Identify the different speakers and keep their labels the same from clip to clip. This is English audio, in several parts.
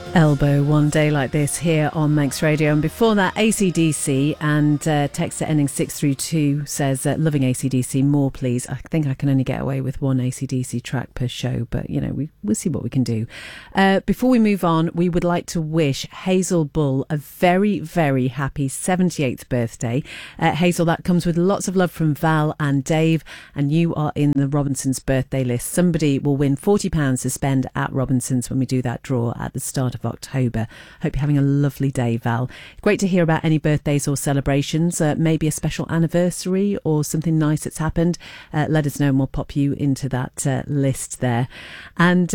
Speaker 1: Elbow, One Day Like This here on Manx Radio. And before that, AC/DC, and texter ending 632 says, loving AC/DC, more please. I think I can only get away with one AC/DC track per show, but you know, we'll see what we can do. Before we move on, we would like to wish Hazel Bull a very, very happy 78th birthday. Hazel, that comes with lots of love from Val and Dave, and you are in the Robinsons birthday list. Somebody will win £40 to spend at Robinsons when we do that draw at the start of October. Hope you're having a lovely day, Val. Great to hear about any birthdays or celebrations, maybe a special anniversary or something nice that's happened. Let us know and we'll pop you into that list there. And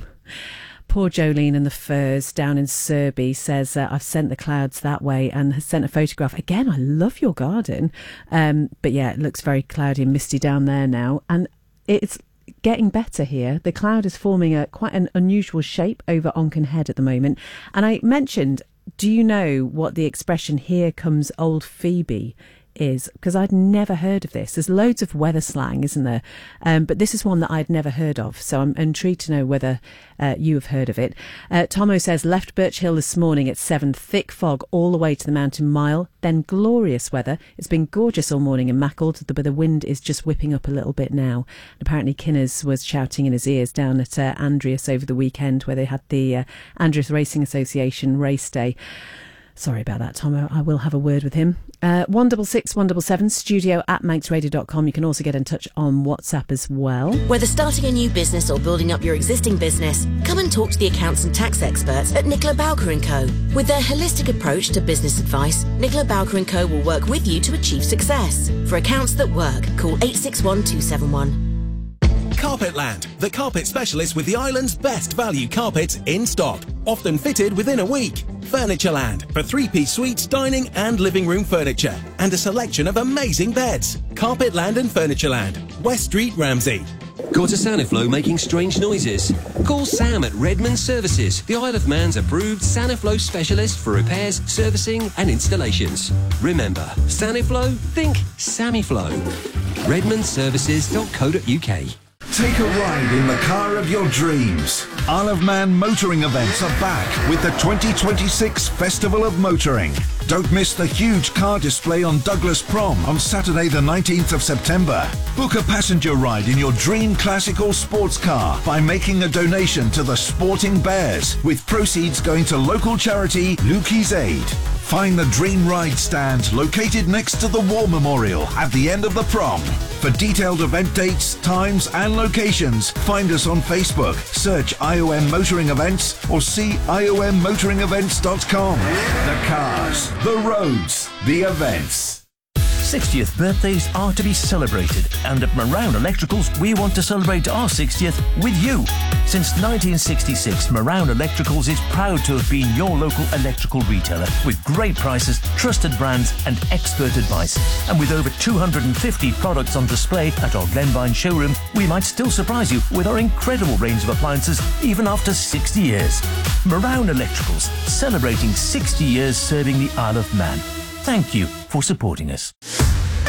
Speaker 1: poor Jolene and the Furs down in Surrey says, I've sent the clouds that way, and has sent a photograph. Again, I love your garden. But yeah, it looks very cloudy and misty down there now. And it's getting better here. The cloud is forming quite an unusual shape over Onken Head at the moment. And I mentioned, do you know what the expression "here comes old Phoebe" is? Because I'd never heard of this. There's loads of weather slang, isn't there? But this is one that I'd never heard of. So I'm intrigued to know whether you have heard of it. Tomo says, left Birch Hill this morning at 7, thick fog all the way to the Mountain Mile, then glorious weather. It's been gorgeous all morning in Mackle, but the wind is just whipping up a little bit now. And apparently Kinners was shouting in his ears down at Andreas over the weekend, where they had the Andreas Racing Association race day. Sorry about that, Tomo. I will have a word with him. 166 177 studio at manxradio.com. You can also get in touch on WhatsApp as well.
Speaker 2: Whether starting a new business or building up your existing business, come and talk to the accounts and tax experts at Nicola Bowker & Co. With their holistic approach to business advice, Nicola Bowker & Co. will work with you to achieve success. For accounts that work, call 861 271.
Speaker 3: Carpetland, the carpet specialist with the island's best value carpets in stock, often fitted within a week. Furnitureland, for three-piece suites, dining and living room furniture, and a selection of amazing beds. Carpetland and Furnitureland, West Street, Ramsey.
Speaker 4: Caught a Saniflow making strange noises? Call Sam at Redmond Services, the Isle of Man's approved Saniflow specialist for repairs, servicing and installations. Remember, Saniflow, think Samiflow. redmondservices.co.uk.
Speaker 5: Take a ride in the car of your dreams. Isle of Man motoring events are back with the 2026 Festival of Motoring. Don't miss the huge car display on Douglas Prom on Saturday the 19th of September. Book a passenger ride in your dream classic or sports car by making a donation to the Sporting Bears, with proceeds going to local charity Lukey's Aid. Find the Dream Ride stand located next to the War Memorial at the end of the prom. For detailed event dates, times and locations, find us on Facebook, search IOM Motoring Events or see iommotoringevents.com. The cars, the roads, the events.
Speaker 6: 60th birthdays are to be celebrated, and at Marown Electricals we want to celebrate our 60th with you. Since 1966, Marown Electricals is proud to have been your local electrical retailer with great prices, trusted brands and expert advice. And with over 250 products on display at our Glenvine showroom, we might still surprise you with our incredible range of appliances even after 60 years. Marown Electricals, celebrating 60 years serving the Isle of Man. Thank you for supporting us.